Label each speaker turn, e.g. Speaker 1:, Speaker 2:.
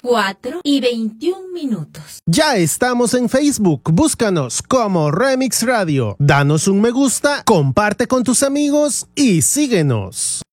Speaker 1: 4:21.
Speaker 2: Ya estamos en Facebook, búscanos como Remix Radio. Danos un me gusta, comparte con tus amigos y síguenos.